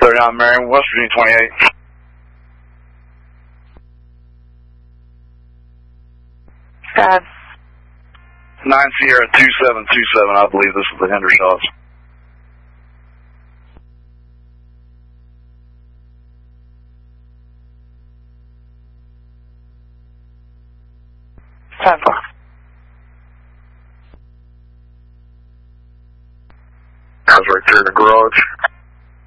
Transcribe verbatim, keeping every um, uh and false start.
thirty-nine Marion, West Virginia twenty-eight. Five. nine Sierra two seven two seven, I believe this is the Hendershots. Five. I was right there in the garage.